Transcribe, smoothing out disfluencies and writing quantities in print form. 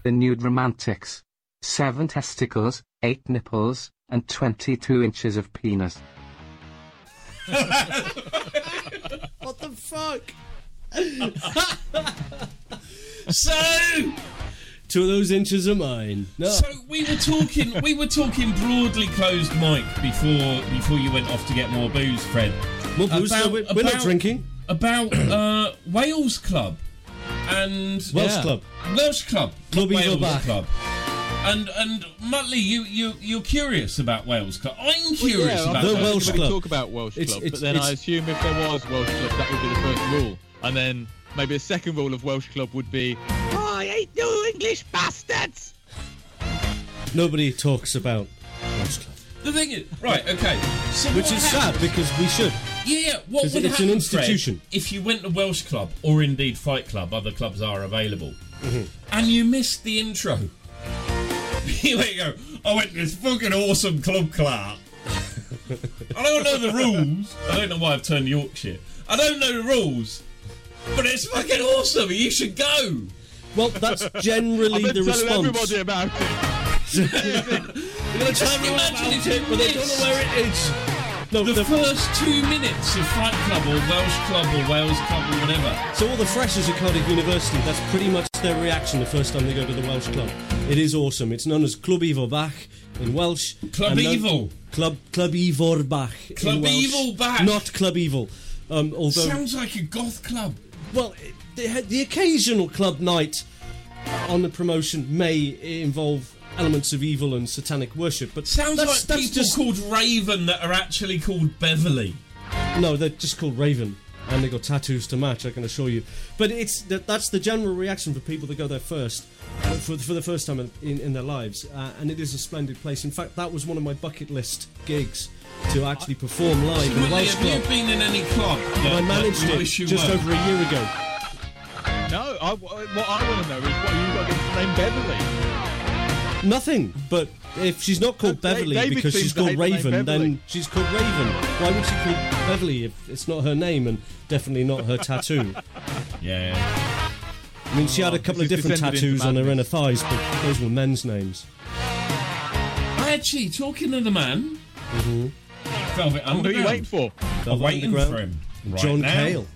The Nude Romantics. 7 testicles, 8 nipples, and 22 inches of penis. What the fuck? So, 2 of those inches are mine. No. so we were talking broadly closed mic before you went off to get more booze, Fred. More booze? No, we're not drinking. About Wales Club and Welsh Club. Welsh Club. Club Wales Evil Back. Club. And Muttley, you're curious about Wales Club. I'm curious about the Wales Welsh Club. Club. Talk about Welsh Club, It's- but then I assume if there was Welsh Club, that would be the first rule, and then maybe a second rule of Welsh Club would be, I hate you English bastards. Nobody talks about Welsh Club. The thing is, right, okay. So Which what is sad happens- because we should. Yeah, what 'Cause would it's happen, an institution. Fred, if you went to Welsh Club, or indeed Fight Club, other clubs are available, Mm-hmm. and you missed the intro? You go, I went to this fucking awesome club, Clark. I don't know the rules. I don't know why I've turned Yorkshire. I don't know the rules. But it's fucking awesome. You should go. Well, that's generally I've been the telling response. everybody about it. You're going to tell everyone Imagine about if you it, but they don't know where it is. No, The first 2 minutes of Fight Club or Welsh Club or Wales Club or whatever. So all the freshers at Cardiff University, that's pretty much their reaction the first time they go to the Welsh Club. It is awesome. It's known as Club Evil Bach in Welsh. Club and Evil. Club Evil Bach in Club Welsh. Evil Bach. Not Club Evil. Although, Sounds like a goth club. well, the occasional club night on the promotion may involve elements of evil and satanic worship, but Sounds that's like people just called Raven that are actually called Beverly. no, they're just called Raven, and they got tattoos to match. I can assure you. But that's the general reaction for people that go there first, for the first time in their lives, and it is a splendid place. In fact, that was one of my bucket list gigs to actually perform live in Muttley, Welsh have you Club. been in any club? I managed that it wish you just were? over a year ago. No, what I want to know is what you got against the name Beverly. Nothing, but if she's not called Beverly David because seems she's to called hate the name Raven, Beverly. then she's called Raven. Why would she call Beverly if it's not her name and definitely not her tattoo? Yeah. I mean, she had a couple of this is different descended tattoos into on her inner madness. thighs, but those were men's names. Actually, talking to the man, Velvet Who are you Underground. waiting for? I'm waiting for him. Right John now. Cale.